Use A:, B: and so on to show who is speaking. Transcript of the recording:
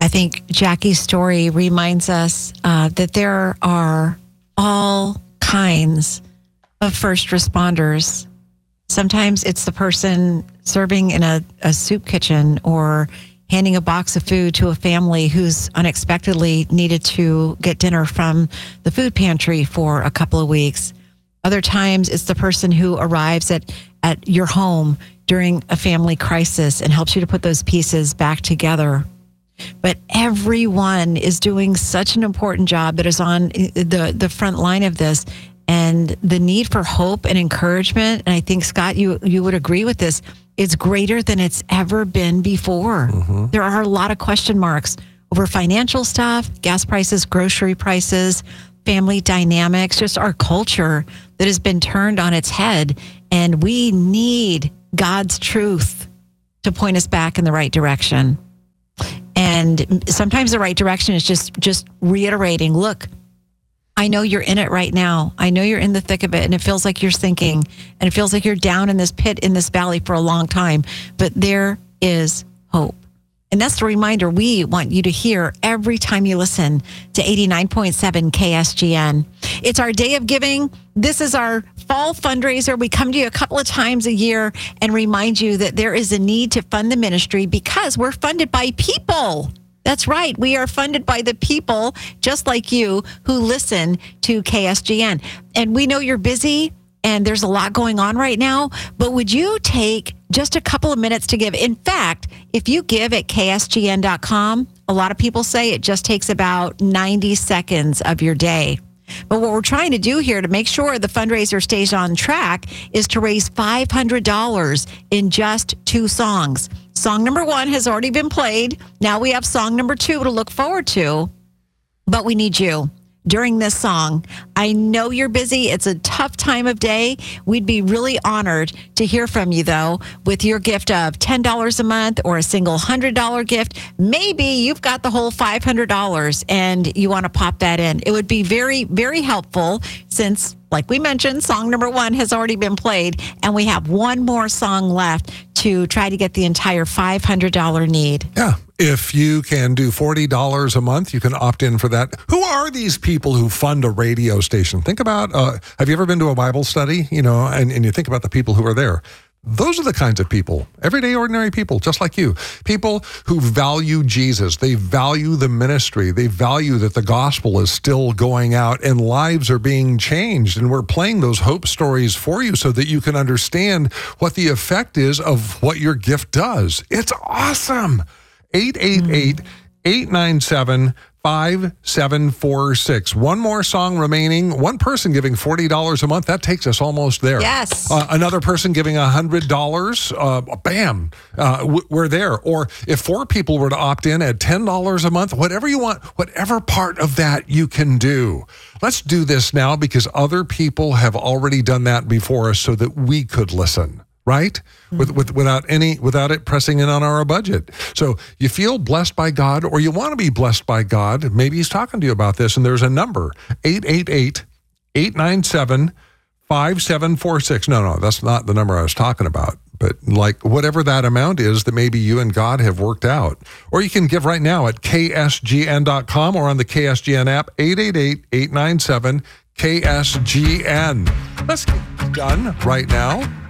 A: think Jackie's story reminds us that there are all kinds of first responders. Sometimes it's the person serving in a soup kitchen or handing a box of food to a family who's unexpectedly needed to get dinner from the food pantry for a couple of weeks. Other times it's the person who arrives at your home during a family crisis and helps you to put those pieces back together. But everyone is doing such an important job that is on the front line of this. And the need for hope and encouragement, and I think, Scott, you would agree with this, is greater than it's ever been before. Mm-hmm. There are a lot of question marks over financial stuff, gas prices, grocery prices, family dynamics, just our culture that has been turned on its head. And we need God's truth to point us back in the right direction. And sometimes the right direction is just reiterating, look, I know you're in it right now. I know you're in the thick of it, and it feels like you're sinking, and it feels like you're down in this pit, in this valley for a long time, but there is hope. And that's the reminder we want you to hear every time you listen to 89.7 KSGN. It's our day of giving. This is our fall fundraiser. We come to you a couple of times a year and remind you that there is a need to fund the ministry because we're funded by people. That's right. We are funded by the people just like you who listen to KSGN. And we know you're busy and there's a lot going on right now, but would you take just a couple of minutes to give? In fact, if you give at ksgn.com, a lot of people say it just takes about 90 seconds of your day. But what we're trying to do here to make sure the fundraiser stays on track is to raise $500 in just 2 songs. Song number 1 has already been played. Now we have song number 2 to look forward to, but we need you during this song. I know you're busy. It's a tough time of day. We'd be really honored to hear from you, though, with your gift of $10 a month or a single $100 gift. Maybe you've got the whole $500 and you want to pop that in. It would be very, very helpful since, like we mentioned, song number 1 has already been played, and we have one more song left to try to get the entire $500 need.
B: Yeah. If you can do $40 a month, you can opt in for that. Who are these people who fund a radio station? Think about, have you ever been to a Bible study? And you think about the people who are there. Those are the kinds of people, everyday, ordinary people, just like you. People who value Jesus. They value the ministry. They value that the gospel is still going out and lives are being changed. And we're playing those hope stories for you so that you can understand what the effect is of what your gift does. It's awesome. 888-897-5746. One more song remaining. One person giving $40 a month. That takes us almost there.
A: Yes.
B: Another person giving $100. Bam. We're there. Or if 4 people were to opt in at $10 a month, whatever you want, whatever part of that you can do. Let's do this now because other people have already done that before us so that we could listen. Right? Without it pressing in on our budget. So you feel blessed by God or you want to be blessed by God. Maybe he's talking to you about this and there's a number, 888-897-5746. No, that's not the number I was talking about. But like whatever that amount is that maybe you and God have worked out. Or you can give right now at ksgn.com or on the KSGN app, 888-897-KSGN. Let's get done right now.